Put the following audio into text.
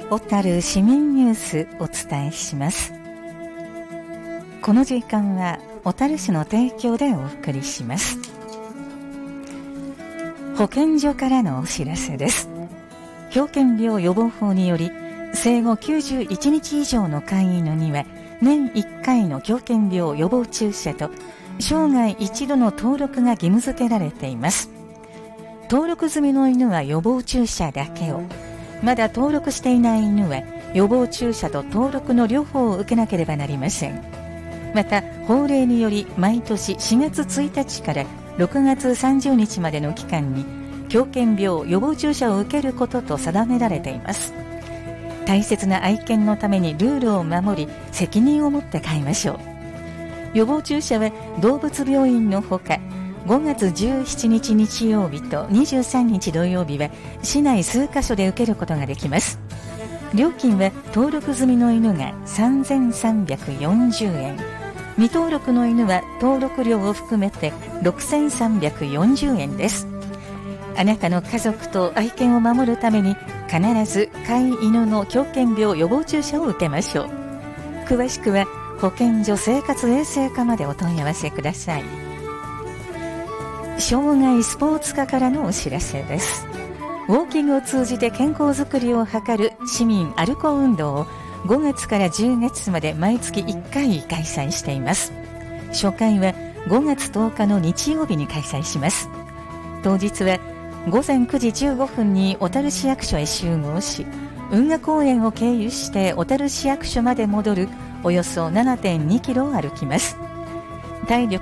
小樽市民ニュースお伝えします。この時間は小樽市の提供でお送りします。保健所からのお知らせです。狂犬病予防法により生後91日以上の飼い犬には年1回の狂犬病予防注射と生涯一度の登録が義務付けられています。登録済みの犬は予防注射だけを、まだ登録していない犬は予防注射と登録の両方を受けなければなりません。また法令により毎年4月1日から6月30日までの期間に狂犬病予防注射を受けることと定められています。大切な愛犬のためにルールを守り責任を持って飼いましょう。予防注射は動物病院のほか5月17日日曜日と23日土曜日は市内数カ所で受けることができます。料金は登録済みの犬が3340円、未登録の犬は登録料を含めて6340円です。あなたの家族と愛犬を守るために必ず飼い犬の狂犬病予防注射を受けましょう。詳しくは保健所生活衛生課までお問い合わせください。障害スポーツ課からのお知らせです。ウォーキングを通じて健康づくりを図る市民歩こう運動を5月から10月まで毎月1回開催しています。初回は5月10日の日曜日に開催します。当日は午前9時15分に小樽市役所へ集合し、運河公園を経由して小樽市役所まで戻るおよそ 7.2 キロを歩きます。体力